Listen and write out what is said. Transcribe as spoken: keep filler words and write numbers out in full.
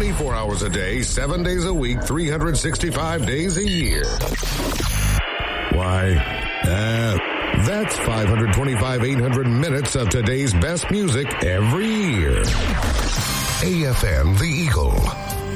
twenty-four hours a day, seven days a week, three hundred sixty-five days a year. Why, uh, that's five hundred twenty-five, eight hundred minutes of today's best music every year. A F M The Eagle,